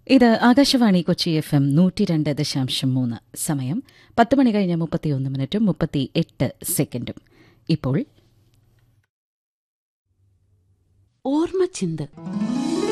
ഇത് ആകാശവാണി കൊച്ചി FM 102.3. സമയം 10 മണി കഴിഞ്ഞ് 31 മിനിറ്റും 38 സെക്കൻഡും. ഇപ്പോൾ ഓർമ്മച്ചിന്ത്.